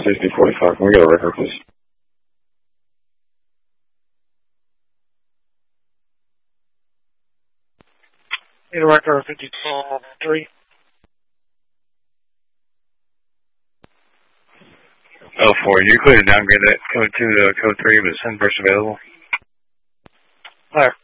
6045. Can we get a record, please? Need a record 52-3. Oh, 4. You could downgrade that code 2 to code 3, but send first available. There.